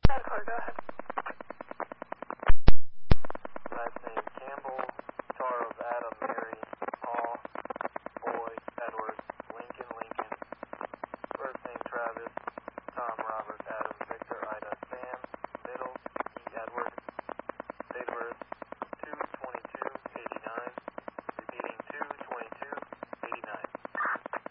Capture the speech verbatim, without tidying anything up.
ten four, go ahead. Last name Campbell, Charles, Adam, Mary,